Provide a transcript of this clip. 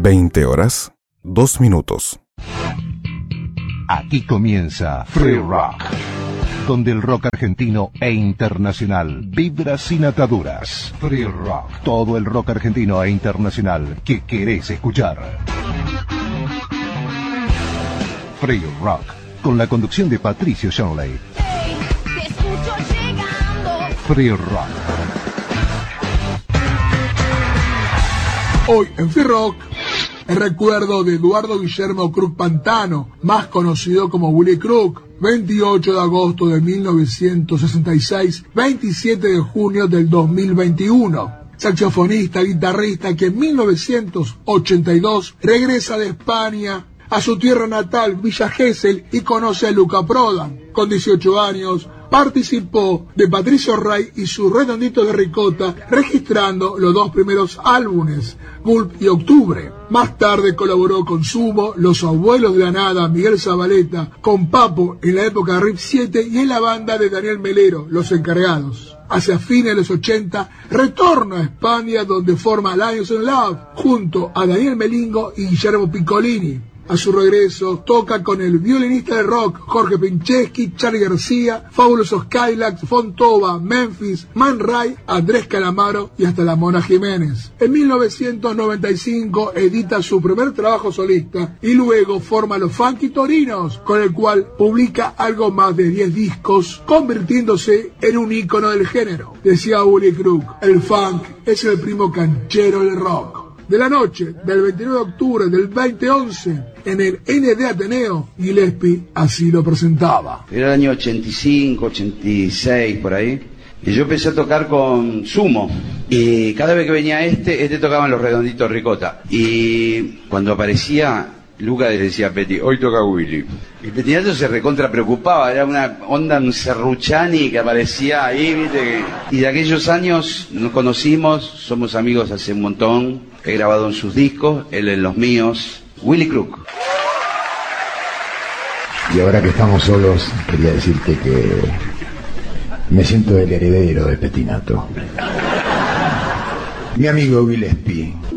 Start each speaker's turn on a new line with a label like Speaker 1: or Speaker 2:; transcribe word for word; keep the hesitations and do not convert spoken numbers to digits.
Speaker 1: veinte horas, dos minutos.
Speaker 2: Aquí comienza Free Rock, donde el rock argentino e internacional vibra sin ataduras. Free Rock, todo el rock argentino e internacional que querés escuchar. Free Rock, con la conducción de Patricio Shanley. Free Rock.
Speaker 3: Hoy en Free Rock, el recuerdo de Eduardo Guillermo Kruk Pantano, más conocido como Willy Kruk, veintiocho de agosto de mil novecientos sesenta y seis, veintisiete de junio del dos mil veintiuno. Saxofonista, guitarrista que en mil novecientos ochenta y dos regresa de España a su tierra natal, Villa Gesell, y conoce a Luca Prodan. Con dieciocho años, participó de Patricio Rey y su Redondito de Ricota, registrando los dos primeros álbumes, Gulp y Octubre. Más tarde colaboró con Sumo, Los Abuelos de la Nada, Miguel Zabaleta, con Papo en la época de Rip siete y en la banda de Daniel Melero, Los Encargados. Hacia fines de los ochenta, retorna a España, donde forma Lions in Love, junto a Daniel Melingo y Guillermo Piccolini. A su regreso, toca con el violinista de rock Jorge Pincheski, Charly García, Fabulosos Cadillacs, Fontova, Memphis, Man Ray, Andrés Calamaro y hasta la Mona Jiménez. En mil novecientos noventa y cinco edita su primer trabajo solista y luego forma Los Funky Torinos, con el cual publica algo más de diez discos, convirtiéndose en un ícono del género. Decía Willy Kruk, el funk es el primo canchero del rock. De la noche del veintinueve de octubre del veinte once, en el N D Ateneo, Gillespie así lo presentaba.
Speaker 4: Era el año ochenta y cinco, ochenta y seis, por ahí, y yo empecé a tocar con Sumo, y cada vez que venía este, este tocaban Los Redonditos Ricota, y cuando aparecía, Luca le decía a Petty, hoy toca Willy. Y Pettinato se recontra preocupaba, era una onda, un serruchani que aparecía ahí, viste, y de aquellos años nos conocimos, somos amigos hace un montón. He grabado en sus discos, él en los míos. Willy Kruk.
Speaker 5: Y ahora que estamos solos, quería decirte que me siento el heredero de Pettinato. Mi amigo Gillespie